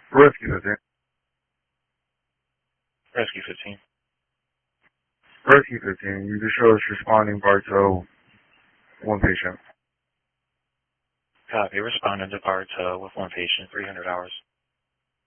Rescue 15. Rescue 15. Rescue 15, you just show us responding Bartow, one patient. Copy. Responding to Bartow with one patient, 300 hours.